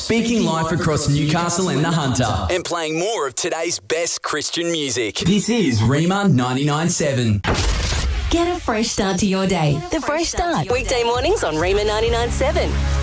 speaking life across Newcastle and the Hunter, and playing more of today's best Christian music. This is Rima 99.7. Get a fresh start to your day. The Fresh Start. Weekday mornings on Rima 99.7.